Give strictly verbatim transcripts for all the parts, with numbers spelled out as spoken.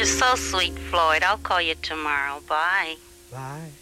so sweet, Floyd. I'll call you tomorrow. Bye. Bye.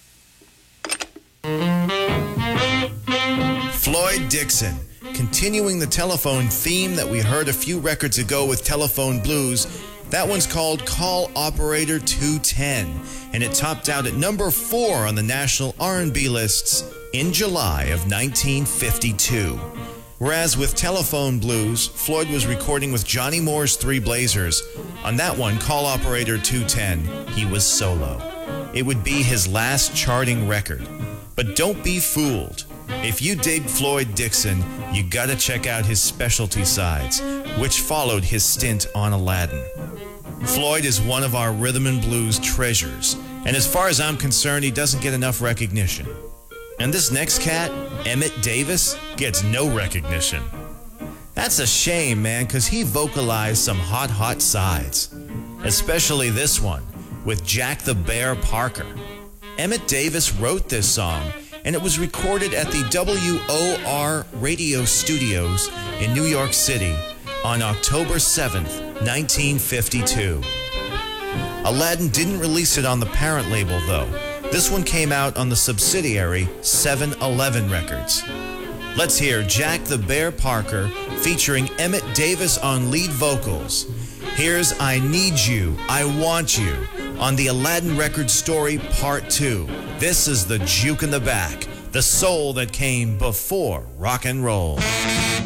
Floyd Dixon, continuing the telephone theme that we heard a few records ago with Telephone Blues. That one's called Call Operator two ten, and it topped out at number four on the national R and B lists in July of nineteen fifty-two. Whereas with Telephone Blues, Floyd was recording with Johnny Moore's Three Blazers. On that one, Call Operator two ten, he was solo. It would be his last charting record. But don't be fooled. If you dig Floyd Dixon, you gotta check out his specialty sides, which followed his stint on Aladdin. Floyd is one of our rhythm and blues treasures, and as far as I'm concerned, he doesn't get enough recognition. And this next cat, Emmett Davis, gets no recognition. That's a shame, man, because he vocalized some hot, hot sides. Especially this one, with Jack the Bear Parker. Emmett Davis wrote this song, and it was recorded at the W O R radio studios in New York City on October seventh, nineteen fifty-two. Aladdin didn't release it on the parent label, though. This one came out on the subsidiary seven eleven Records. Let's hear Jack the Bear Parker featuring Emmett Davis on lead vocals. Here's I Need You, I Want You on the Aladdin Record Story Part two. This is the juke in the back, the soul that came before rock and roll.